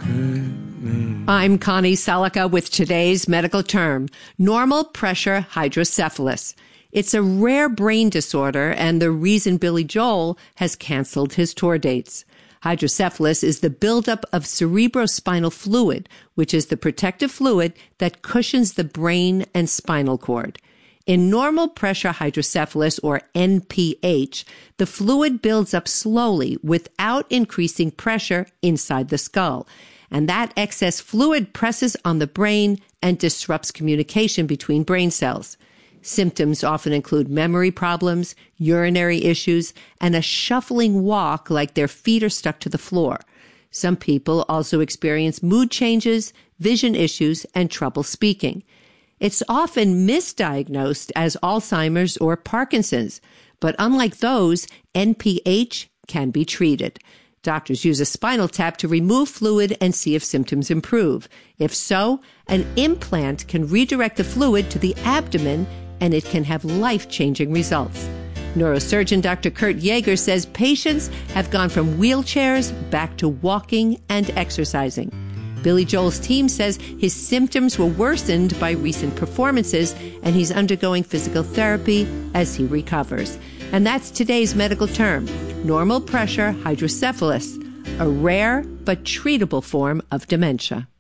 I'm Connie Selica with today's medical term, normal pressure hydrocephalus. It's a rare brain disorder and the reason Billy Joel has canceled his tour dates. Hydrocephalus is the buildup of cerebrospinal fluid, which is the protective fluid that cushions the brain and spinal cord. In normal pressure hydrocephalus, or NPH, the fluid builds up slowly without increasing pressure inside the skull. And that excess fluid presses on the brain and disrupts communication between brain cells. Symptoms often include memory problems, urinary issues, and a shuffling walk like their feet are stuck to the floor. Some people also experience mood changes, vision issues, and trouble speaking. It's often misdiagnosed as Alzheimer's or Parkinson's, but unlike those, NPH can be treated. Doctors use a spinal tap to remove fluid and see if symptoms improve. If so, an implant can redirect the fluid to the abdomen, and it can have life-changing results. Neurosurgeon Dr. Kurt Yeager says patients have gone from wheelchairs back to walking and exercising. Billy Joel's team says his symptoms were worsened by recent performances, and he's undergoing physical therapy as he recovers. And that's today's medical term, normal pressure hydrocephalus, a rare but treatable form of dementia.